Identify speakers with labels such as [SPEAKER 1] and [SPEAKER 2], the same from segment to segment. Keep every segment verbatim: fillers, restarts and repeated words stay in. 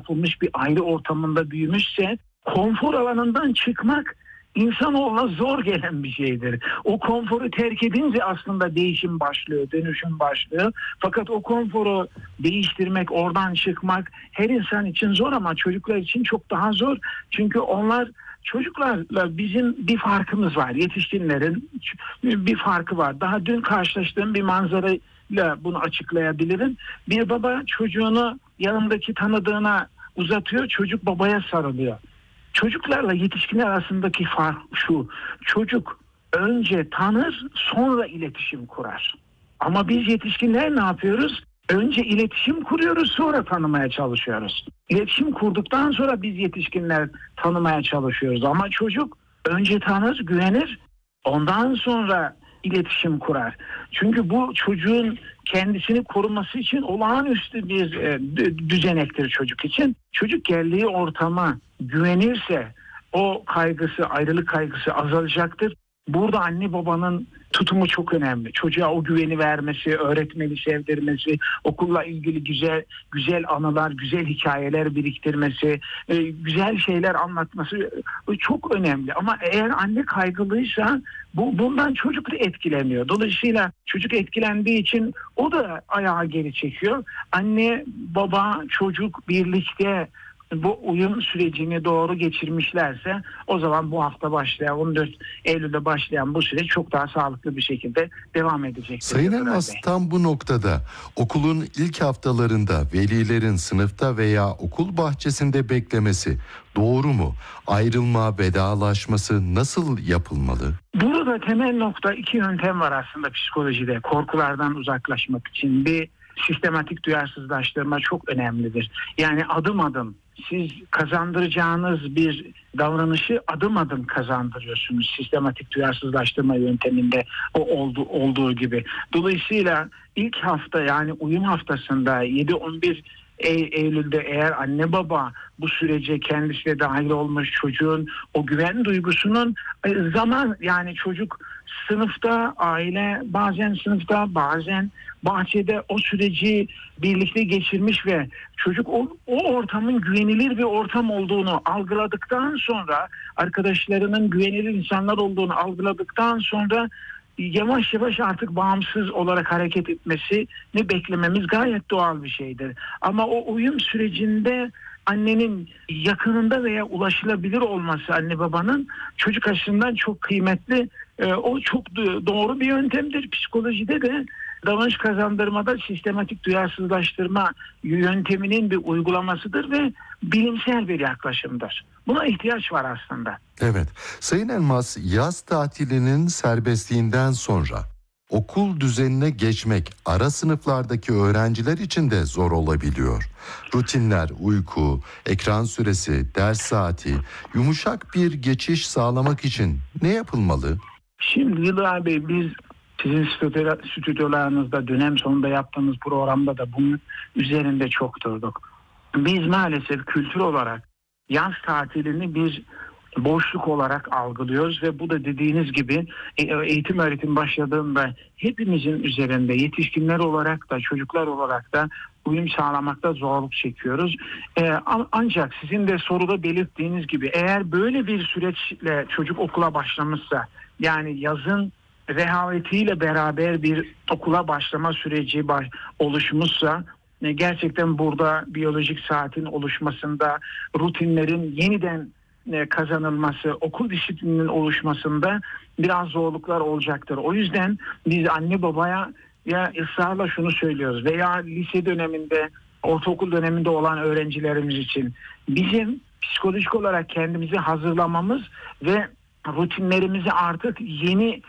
[SPEAKER 1] yapılmış bir aile ortamında büyümüşse konfor alanından çıkmak insanoğluna zor gelen bir şeydir. O konforu terk edince aslında değişim başlıyor, dönüşüm başlıyor. Fakat o konforu değiştirmek, oradan çıkmak her insan için zor ama çocuklar için çok daha zor. Çünkü onlar çocuklarla bizim bir farkımız var. Yetişkinlerin bir farkı var. Daha dün karşılaştığım bir manzarayla bunu açıklayabilirim. Bir baba çocuğunu yanındaki tanıdığına uzatıyor, çocuk babaya sarılıyor. Çocuklarla yetişkinler arasındaki fark şu: çocuk önce tanır, sonra iletişim kurar. Ama biz yetişkinler ne yapıyoruz? Önce iletişim kuruyoruz, sonra tanımaya çalışıyoruz. İletişim kurduktan sonra biz yetişkinler tanımaya çalışıyoruz. Ama çocuk önce tanır, güvenir, ondan sonra iletişim kurar. Çünkü bu çocuğun kendisini koruması için olağanüstü bir e, düzenektir çocuk için. Çocuk geldiği ortama güvenirse o kaygısı, ayrılık kaygısı azalacaktır. Burada anne babanın tutumu çok önemli. Çocuğa o güveni vermesi, öğretmeni sevdirmesi, okulla ilgili güzel güzel anılar, güzel hikayeler biriktirmesi, e, güzel şeyler anlatması e, çok önemli. Ama eğer anne kaygılıysa bu bundan çocuk da etkileniyor. Dolayısıyla çocuk etkilendiği için o da ayağı geri çekiyor. Anne, baba, çocuk birlikte bu uyum sürecini doğru geçirmişlerse o zaman bu hafta başlayan, on dört Eylül'de başlayan bu süreç çok daha sağlıklı bir şekilde devam edecek.
[SPEAKER 2] Sayın Elmas, tam bu noktada okulun ilk haftalarında velilerin sınıfta veya okul bahçesinde beklemesi doğru mu? Ayrılma, vedalaşması nasıl yapılmalı?
[SPEAKER 1] Burada temel nokta, iki yöntem var aslında psikolojide. Korkulardan uzaklaşmak için bir sistematik duyarsızlaştırma çok önemlidir. Yani adım adım siz kazandıracağınız bir davranışı adım adım kazandırıyorsunuz sistematik duyarsızlaştırma yönteminde o oldu, olduğu gibi. Dolayısıyla ilk hafta, yani uyum haftasında yedi on bir Eylül'de eğer anne baba bu sürece kendisi de dahil olmuş, çocuğun o güven duygusunun zaman, yani çocuk sınıfta, aile bazen sınıfta, bazen bahçede o süreci birlikte geçirmiş ve çocuk o, o ortamın güvenilir bir ortam olduğunu algıladıktan sonra, arkadaşlarının güvenilir insanlar olduğunu algıladıktan sonra yavaş yavaş artık bağımsız olarak hareket etmesini beklememiz gayet doğal bir şeydir. Ama o uyum sürecinde annenin yakınında veya ulaşılabilir olması, anne babanın çocuk açısından çok kıymetli. Ee, o çok doğru bir yöntemdir. Psikolojide de davranış kazandırmada sistematik duyarsızlaştırma yönteminin bir uygulamasıdır ve bilimsel bir yaklaşımdır. Buna ihtiyaç var aslında.
[SPEAKER 2] Evet. Sayın Elmas, yaz tatilinin serbestliğinden sonra okul düzenine geçmek ara sınıflardaki öğrenciler için de zor olabiliyor. Rutinler, uyku, ekran süresi, ders saati, yumuşak bir geçiş sağlamak için ne yapılmalı?
[SPEAKER 1] Şimdi Yıldıray Bey, biz sizin stüdyolarınızda dönem sonunda yaptığımız programda da bunun üzerinde çok durduk. Biz maalesef kültür olarak yaz tatilini bir boşluk olarak algılıyoruz ve bu da dediğiniz gibi eğitim öğretim başladığında hepimizin üzerinde, yetişkinler olarak da çocuklar olarak da uyum sağlamakta zorluk çekiyoruz. Ee, ancak sizin de soruda belirttiğiniz gibi eğer böyle bir süreçle çocuk okula başlamışsa, yani yazın rehavetiyle beraber bir okula başlama süreci baş, oluşmuşsa, gerçekten burada biyolojik saatin oluşmasında, rutinlerin yeniden kazanılması, okul disiplininin oluşmasında biraz zorluklar olacaktır. O yüzden biz anne babaya ya ısrarla şunu söylüyoruz veya lise döneminde, ortaokul döneminde olan öğrencilerimiz için bizim psikolojik olarak kendimizi hazırlamamız ve rutinlerimizi artık yeni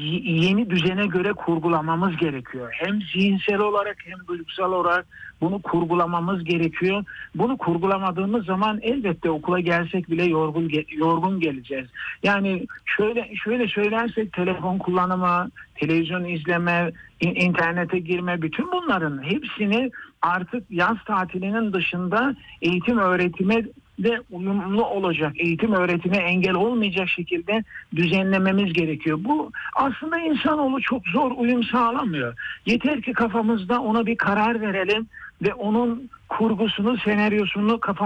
[SPEAKER 1] yeni düzene göre kurgulamamız gerekiyor. Hem zihinsel olarak hem duygusal olarak bunu kurgulamamız gerekiyor. Bunu kurgulamadığımız zaman elbette okula gelsek bile yorgun yorgun geleceğiz. Yani şöyle şöyle söylersek, telefon kullanımı, televizyon izleme, internete girme, bütün bunların hepsini artık yaz tatilinin dışında eğitim öğretime de uyumlu olacak, eğitim öğretime engel olmayacak şekilde düzenlememiz gerekiyor. Bu aslında insanoğlu çok zor uyum sağlamıyor. Yeter ki kafamızda ona bir karar verelim ve onun kurgusunu, senaryosunu kafamızda